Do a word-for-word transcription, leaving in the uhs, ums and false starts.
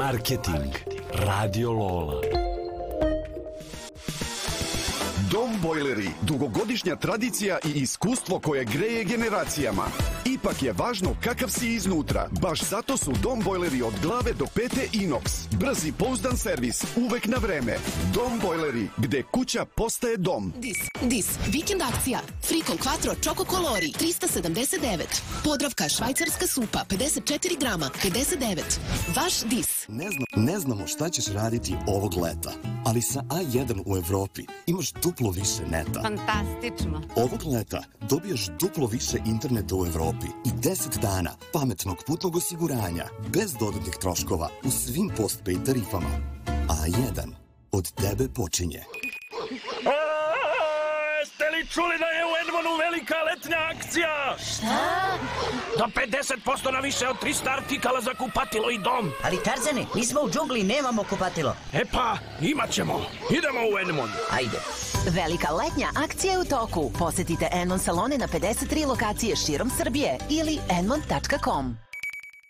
Marketing. Radio Lola. Dom bojleri, dugogodišnja tradicija i iskustvo koje greje generacijama. Ipak je važno kakav si iznutra. Baš zato su Dom bojleri od glave do pete inoks. Brzi, pouzdan servis, uvek na vreme. Dom bojleri, gde kuća postaje dom. Dis, dis, vikend akcija. Frikol Quattro Choco Colori, trista sedamdeset devet. Podravka švajcarska supa, pedeset četiri grama, pedeset devet. Vaš Dis. Ne, zna, ne znamo šta ćeš raditi ovog leta, ali sa A jedan u Evropi imaš duplo više neta. Fantastično. Ovog leta dobijaš duplo više interneta u Evropi i deset dana pametnog putnog osiguranja bez dodatnih troškova u svim postpaid tarifama. A jedan od tebe počinje. Ste li čuli da je u Edmonu velika letnja akcija? Šta? Do pedeset posto na više od trista artikala za kupatilo i dom. Ali Tarzane, mi smo u džungli, nemamo kupatilo. E pa, imat ćemo. Idemo u Edmon. Ajde. Velika letnja akcija je u toku. Posetite Enmon salone na pedeset tri lokacije širom Srbije ili enmon tačka com.